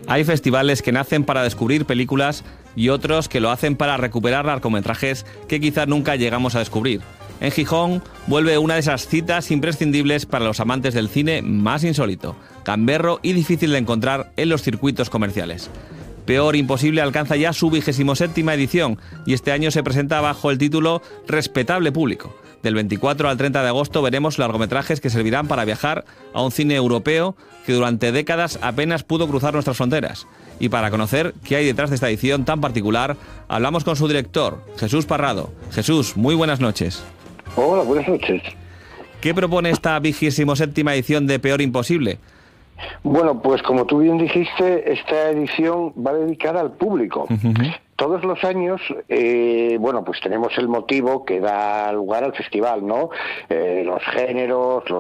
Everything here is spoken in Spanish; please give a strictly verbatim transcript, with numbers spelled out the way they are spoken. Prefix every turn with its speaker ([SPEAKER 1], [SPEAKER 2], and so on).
[SPEAKER 1] Hay festivales que nacen para descubrir películas y otros que lo hacen para recuperar largometrajes que quizás nunca llegamos a descubrir. En Gijón vuelve una de esas citas imprescindibles para los amantes del cine más insólito, gamberro y difícil de encontrar en los circuitos comerciales. Peor Imposible alcanza ya su vigésimo séptima edición y este año se presenta bajo el título Respetable Público. Del veinticuatro al treinta de agosto veremos largometrajes que servirán para viajar a un cine europeo que durante décadas apenas pudo cruzar nuestras fronteras. Y para conocer qué hay detrás de esta edición tan particular, hablamos con su director, Jesús Parrado. Jesús, muy buenas noches.
[SPEAKER 2] Hola, buenas noches.
[SPEAKER 1] ¿Qué propone esta vigésimo séptima edición de Peor Imposible?
[SPEAKER 2] Bueno, pues como tú bien dijiste, esta edición va dedicada al público. Uh-huh. Todos los años, eh, bueno, pues tenemos el motivo que da lugar al festival, ¿no? Eh, los géneros, los